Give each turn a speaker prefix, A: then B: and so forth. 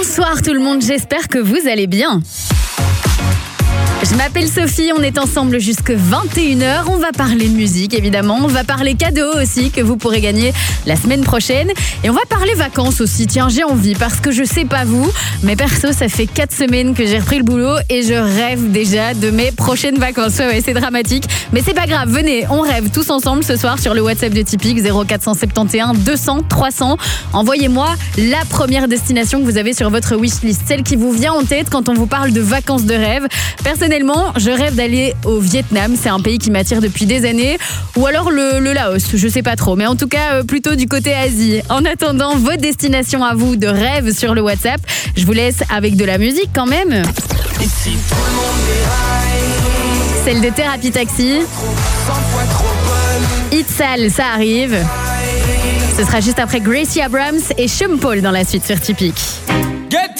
A: Bonsoir tout le monde, j'espère que vous allez bien. Je m'appelle Sophie, on est ensemble jusque 21h. On va parler de musique évidemment, on va parler cadeaux aussi que vous pourrez gagner la semaine prochaine. Et on va parler vacances aussi, tiens j'ai envie parce que je sais pas vous, mais perso ça fait 4 semaines que j'ai repris le boulot et je rêve déjà de mes prochaines vacances. Ouais c'est dramatique, mais c'est pas grave, venez, on rêve tous ensemble ce soir sur le WhatsApp de Tipeee 0471 200 300. Envoyez-moi la première destination que vous avez sur votre wishlist, celle qui vous vient en tête quand on vous parle de vacances de rêve. Personnellement, je rêve d'aller au Vietnam, c'est un pays qui m'attire depuis des années, ou alors le Laos, je sais pas trop, mais en tout cas plutôt du côté Asie. En attendant, vos destinations à vous de rêve sur le WhatsApp, je vous laisse avec de la musique quand même.
B: Ici tout le monde déraille.
A: Celle de Thérapie Taxi.
B: 100 fois trop bonne.
A: Hit Sale, ça arrive. Ce sera juste après Gracie Abrams et Sean Paul dans la suite sur Tipeee.